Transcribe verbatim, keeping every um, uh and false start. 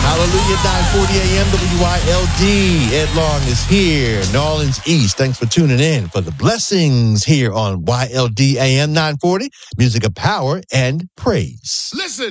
Hallelujah, nine forty a.m. W Y L D. Ed Long is here, New Orleans East. Thanks for tuning in for the blessings here on Y L D A M nine forty. Music of power and praise. Listen.